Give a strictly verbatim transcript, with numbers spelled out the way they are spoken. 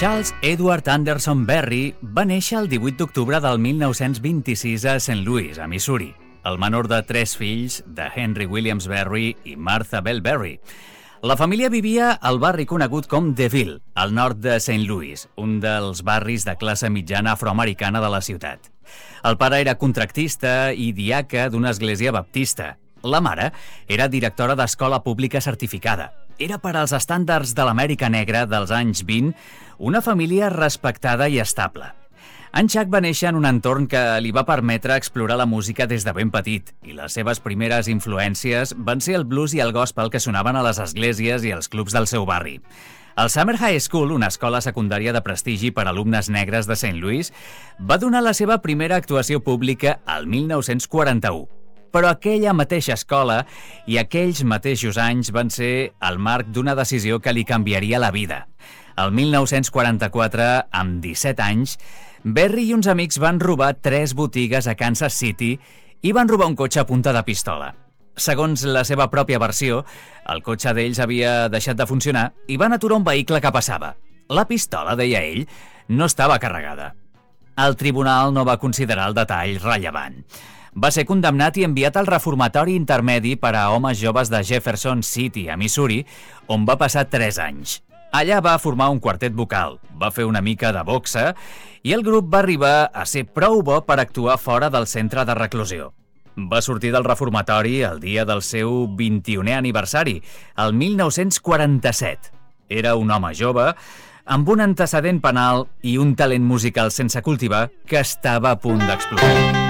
Charles Edward Anderson Berry va néixer el divuit d'octubre del mil nou-cents vint-i-sis a Saint Louis, a Missouri, el menor de tres fills de Henry Williams Berry i Martha Bell Berry. La família vivia al barri conegut com DeVille, al nord de Saint Louis, un dels barris de classe mitjana afroamericana de la ciutat. El pare era contractista i diaca d'una església baptista. La mare era directora d'escola pública certificada. Era per als estàndards de l'Amèrica negra dels anys vint una família respectada i estable. En Chuck va néixer en un entorn que li va permetre explorar la música des de ben petit i les seves primeres influències van ser el blues i el gospel que sonaven a les esglésies i als clubs del seu barri. El Summer High School, una escola secundària de prestigi per a alumnes negres de Saint Louis, va donar la seva primera actuació pública al mil nou-cents quaranta-u. Però aquella mateixa escola i aquells mateixos anys van ser el marc d'una decisió que li canviaria la vida. El mil nou-cents quaranta-quatre, amb disset anys, Berry i uns amics van robar tres botigues a Kansas City i van robar un cotxe a punta de pistola. Segons la seva pròpia versió, el cotxe d'ells havia deixat de funcionar i van aturar un vehicle que passava. La pistola, deia ell, no estava carregada. El tribunal no va considerar el detall rellevant. Va ser condemnat i enviat al reformatori intermedi per a homes joves de Jefferson City, a Missouri, on va passar tres anys. Allà va formar un quartet vocal, va fer una mica de boxa i el grup va arribar a ser prou bo per actuar fora del centre de reclusió. Va sortir del reformatori el dia del seu vint-i-unè aniversari, el mil nou-cents quaranta-set. Era un home jove, amb un antecedent penal i un talent musical sense cultivar que estava a punt d'explotar.